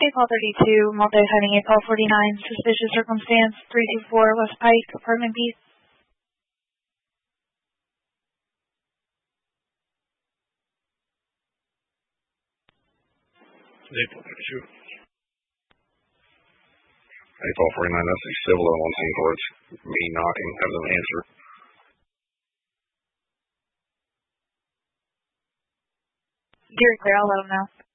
April 32, multi-heading April 49, suspicious circumstance, 324 West Pike, apartment B. April 32. April 49, that's a civil on scene towards me knocking as an answer. You're clear, I'll let them know.